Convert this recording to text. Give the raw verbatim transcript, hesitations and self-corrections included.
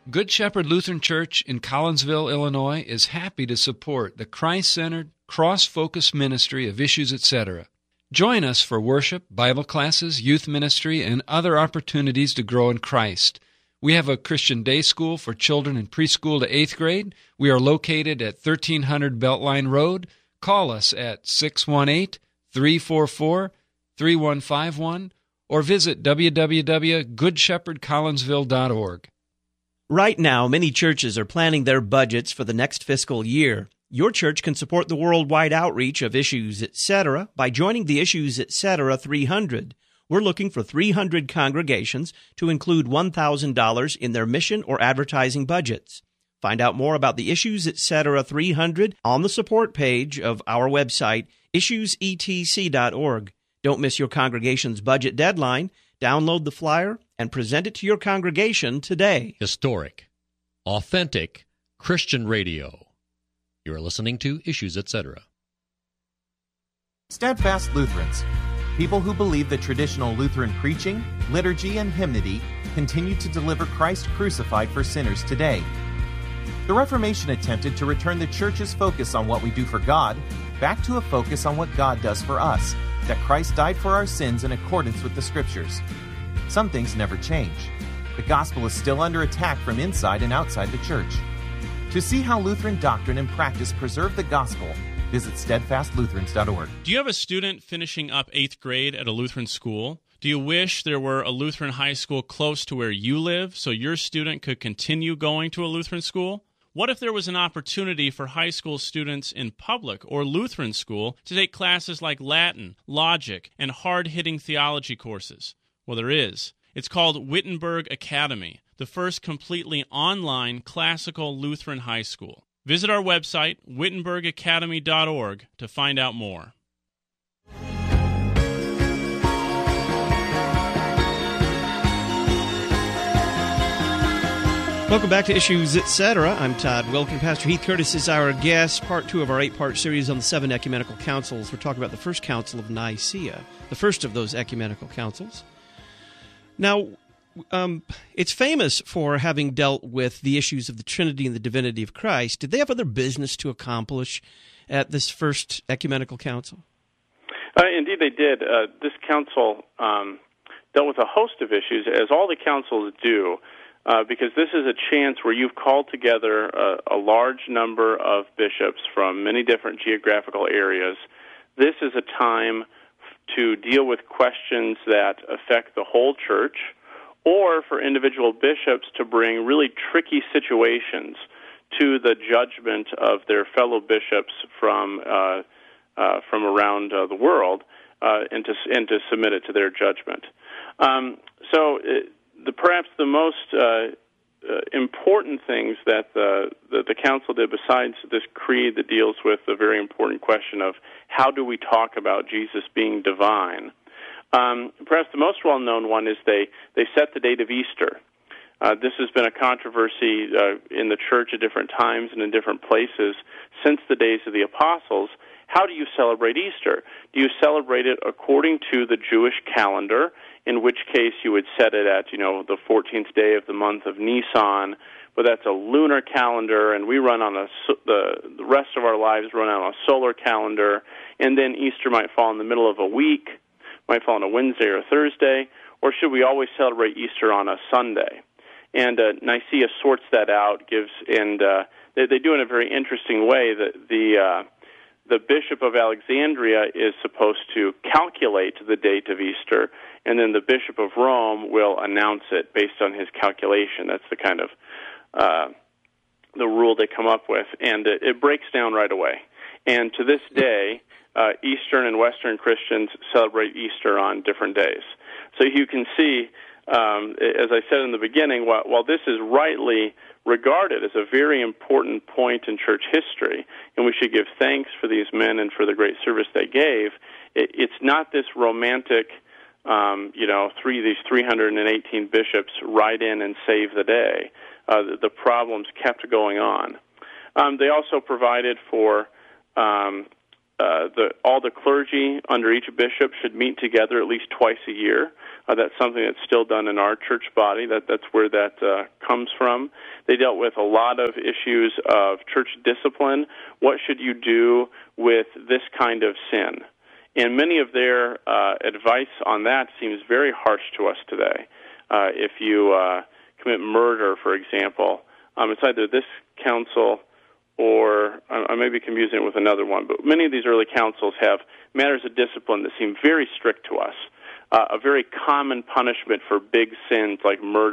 Good Shepherd Lutheran Church in Collinsville, Illinois is happy to support the Christ-centered, cross-focused ministry of Issues, et cetera. Join us for worship, Bible classes, youth ministry, and other opportunities to grow in Christ. We have a Christian day school for children in preschool to eighth grade. We are located at thirteen hundred Beltline Road. Call us at six one eight, three four four, three one five one or visit w w w dot good shepherd collinsville dot org. Right now, many churches are planning their budgets for the next fiscal year. Your church can support the worldwide outreach of Issues, et cetera by joining the Issues, et cetera three hundred. We're looking for three hundred congregations to include one thousand dollars in their mission or advertising budgets. Find out more about the Issues, et cetera three hundred on the support page of our website, issues e t c dot org. Don't miss your congregation's budget deadline. Download the flyer and present it to your congregation today. Historic, authentic Christian radio. You are listening to Issues, et cetera. Steadfast Lutherans, people who believe that traditional Lutheran preaching, liturgy, and hymnody continue to deliver Christ crucified for sinners today. The Reformation attempted to return the Church's focus on what we do for God back to a focus on what God does for us, that Christ died for our sins in accordance with the Scriptures. Some things never change. The gospel is still under attack from inside and outside the Church. To see how Lutheran doctrine and practice preserve the gospel, visit steadfast lutherans dot org. Do you have a student finishing up eighth grade at a Lutheran school? Do you wish there were a Lutheran high school close to where you live so your student could continue going to a Lutheran school? What if there was an opportunity for high school students in public or Lutheran school to take classes like Latin, logic, and hard-hitting theology courses? Well, there is. It's called Wittenberg Academy, the first completely online classical Lutheran high school. Visit our website, wittenberg academy dot org, to find out more. Welcome back to Issues, et cetera. I'm Todd Wilkin. Pastor Heath Curtis is our guest. Part two of our eight-part series on the seven ecumenical councils. We're talking about the first council of Nicaea, the first of those ecumenical councils. Now, um, it's famous for having dealt with the issues of the Trinity and the divinity of Christ. Did they have other business to accomplish at this first ecumenical council? Uh, indeed, they did. Uh, this council um, dealt with a host of issues, as all the councils do. Uh, because this is a chance where you've called together a, a large number of bishops from many different geographical areas. This is a time to deal with questions that affect the whole church, or for individual bishops to bring really tricky situations to the judgment of their fellow bishops from uh, uh, from around uh, the world, uh, and to and to submit it to their judgment. Um, so. It, The, perhaps the most uh, uh, important things that the, the, the council did, besides this creed that deals with the very important question of how do we talk about Jesus being divine, um, perhaps the most well-known one is they, they set the date of Easter. Uh, this has been a controversy uh, in the church at different times and in different places since the days of the apostles. How do you celebrate Easter? Do you celebrate it according to the Jewish calendar, in which case you would set it at, you know, the fourteenth day of the month of Nisan, but that's a lunar calendar, and we run on a, the, the rest of our lives run on a solar calendar, and then Easter might fall in the middle of a week, might fall on a Wednesday or Thursday, or should we always celebrate Easter on a Sunday? And uh, Nicaea sorts that out, gives, and uh, they, they do it in a very interesting way. The, the uh, The Bishop of Alexandria is supposed to calculate the date of Easter, and then the Bishop of Rome will announce it based on his calculation. That's the kind of uh, the rule they come up with, and it, it breaks down right away. And to this day, uh, Eastern and Western Christians celebrate Easter on different days. So you can see, um, as I said in the beginning, while, while this is rightly regarded as a very important point in church history, and we should give thanks for these men and for the great service they gave, it, it's not this romantic, um, you know, three these three hundred eighteen bishops ride in and save the day. Uh, the, the problems kept going on. Um, they also provided for um, uh, the, all the clergy under each bishop should meet together at least twice a year. Uh, that's something that's still done in our church body. That that's where that uh, comes from. They dealt with a lot of issues of church discipline. What should you do with this kind of sin? And many of their uh, advice on that seems very harsh to us today. Uh, if you uh, commit murder, for example, um, it's either this council or I may be confusing it with another one, but many of these early councils have matters of discipline that seem very strict to us. Uh, a very common punishment for big sins like murder